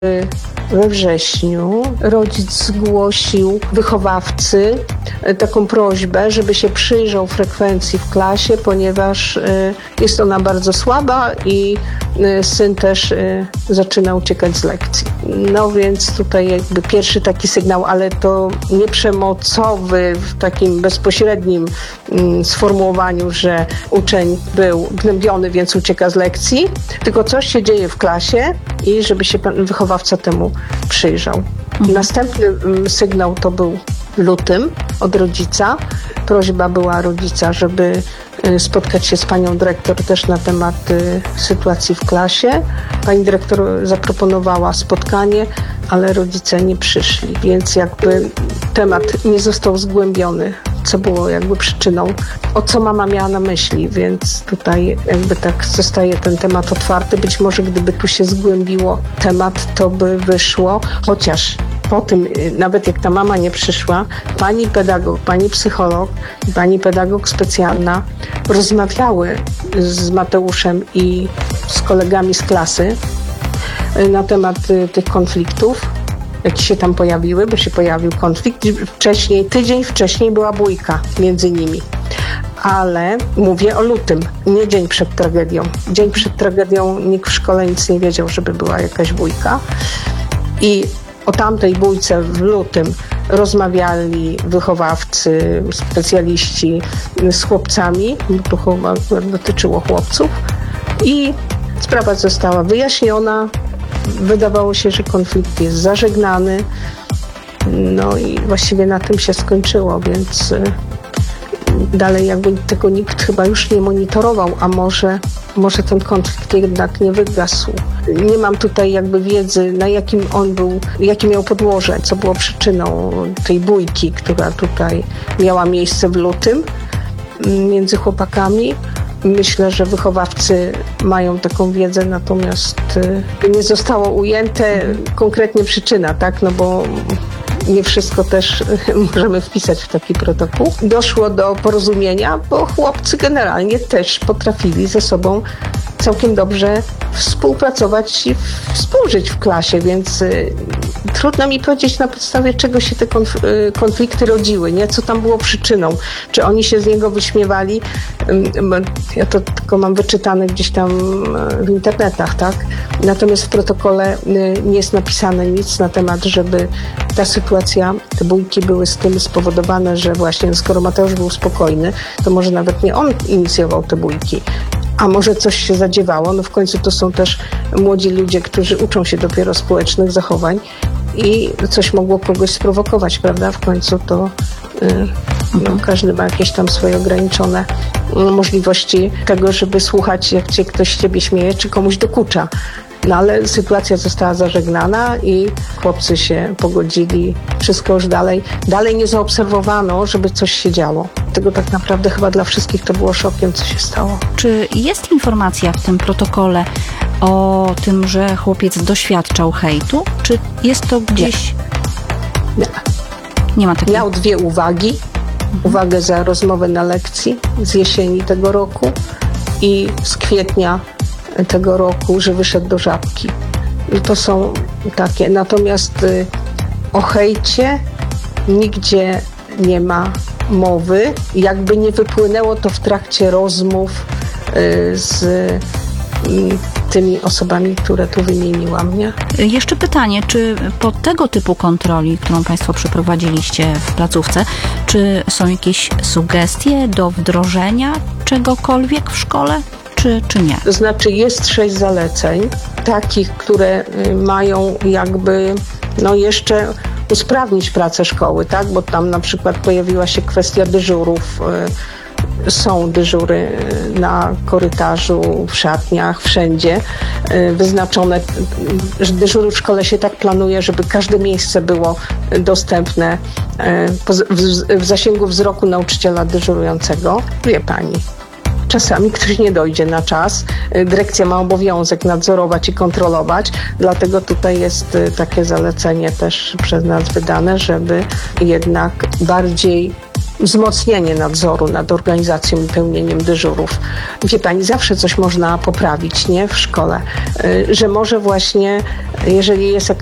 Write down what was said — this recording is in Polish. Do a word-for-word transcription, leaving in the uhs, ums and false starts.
We wrześniu rodzic zgłosił wychowawcy taką prośbę, żeby się przyjrzał frekwencji w klasie, ponieważ jest ona bardzo słaba i syn też zaczyna uciekać z lekcji. No więc tutaj jakby pierwszy taki sygnał, ale to nie przemocowy w takim bezpośrednim sformułowaniu, że uczeń był gnębiony, więc ucieka z lekcji, tylko coś się dzieje w klasie i żeby się pan wychowawca temu przyjrzał. Mhm. Następny sygnał to był w lutym od rodzica. Prośba była rodzica, żeby spotkać się z panią dyrektor też na temat sytuacji w klasie. Pani dyrektor zaproponowała spotkanie, ale rodzice nie przyszli, więc jakby temat nie został zgłębiony, co było jakby przyczyną, o co mama miała na myśli, więc tutaj jakby tak zostaje ten temat otwarty. Być może gdyby tu się zgłębiło temat, to by wyszło, chociaż po tym, nawet jak ta mama nie przyszła, pani pedagog, pani psycholog, pani pedagog specjalna rozmawiały z Mateuszem i z kolegami z klasy na temat tych konfliktów, jakie się tam pojawiły, bo się pojawił konflikt. Wcześniej, tydzień wcześniej była bójka między nimi. Ale mówię o lutym, nie dzień przed tragedią. Dzień przed tragedią nikt w szkole nic nie wiedział, żeby była jakaś bójka. I o tamtej bójce w lutym rozmawiali wychowawcy, specjaliści z chłopcami, bo to chyba dotyczyło chłopców. I sprawa została wyjaśniona. Wydawało się, że konflikt jest zażegnany. No i właściwie na tym się skończyło, więc dalej jakby tego nikt chyba już nie monitorował, a może, może ten konflikt jednak nie wygasł. Nie mam tutaj jakby wiedzy, na jakim on był, jakie miał podłoże, co było przyczyną tej bójki, która tutaj miała miejsce w lutym między chłopakami. Myślę, że wychowawcy mają taką wiedzę, natomiast nie zostało ujęte konkretnie przyczyna, tak? No bo nie wszystko też możemy wpisać w taki protokół. Doszło do porozumienia, bo chłopcy generalnie też potrafili ze sobą całkiem dobrze współpracować i współżyć w klasie, więc y, trudno mi powiedzieć, na podstawie czego się te konf- y, konflikty rodziły, nie? Co tam było przyczyną. Czy oni się z niego wyśmiewali? Y, ja to tylko mam wyczytane gdzieś tam w internetach, tak? Natomiast w protokole y, nie jest napisane nic na temat, żeby ta sytuacja, te bójki były z tym spowodowane, że właśnie skoro Mateusz był spokojny, to może nawet nie on inicjował te bójki. A może coś się zadziewało, no w końcu to są też młodzi ludzie, którzy uczą się dopiero społecznych zachowań i coś mogło kogoś sprowokować, prawda? W końcu to y, no, każdy ma jakieś tam swoje ograniczone możliwości tego, żeby słuchać, jak cię ktoś z ciebie śmieje, czy komuś dokucza. No ale sytuacja została zażegnana i chłopcy się pogodzili, wszystko już dalej. Dalej nie zaobserwowano, żeby coś się działo. Tego tak naprawdę chyba dla wszystkich to było szokiem, co się stało. Czy jest informacja w tym protokole o tym, że chłopiec doświadczał hejtu? Czy jest to gdzieś... Nie. Nie ma takiego. Miał dwie uwagi. Mhm. Uwagę za rozmowę na lekcji z jesieni tego roku i z kwietnia tego roku, że wyszedł do Żabki. I to są takie. Natomiast y, o hejcie nigdzie nie ma mowy. Jakby nie wypłynęło to w trakcie rozmów y, z y, tymi osobami, które tu wymieniłam, nie? Jeszcze pytanie, czy po tego typu kontroli, którą Państwo przeprowadziliście w placówce, czy są jakieś sugestie do wdrożenia czegokolwiek w szkole? Czy, czy nie? To znaczy jest sześć zaleceń, takich, które mają jakby no jeszcze usprawnić pracę szkoły, tak? Bo tam na przykład pojawiła się kwestia dyżurów. Są dyżury na korytarzu, w szatniach, wszędzie wyznaczone. Dyżury w szkole się tak planuje, żeby każde miejsce było dostępne w zasięgu wzroku nauczyciela dyżurującego. Wie pani, czasami ktoś nie dojdzie na czas. Dyrekcja ma obowiązek nadzorować i kontrolować, dlatego tutaj jest takie zalecenie też przez nas wydane, żeby jednak bardziej wzmocnienie nadzoru nad organizacją i pełnieniem dyżurów. Wie pani, zawsze coś można poprawić, nie? W szkole. Że może właśnie, jeżeli jest jakaś